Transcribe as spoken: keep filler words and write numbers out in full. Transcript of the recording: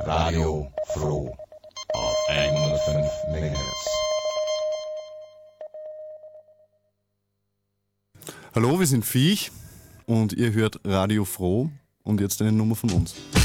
Radio Froh auf hundertfünf Megahertz. Hallo, wir sind Viech und ihr hört Radio Froh und jetzt eine Nummer von uns.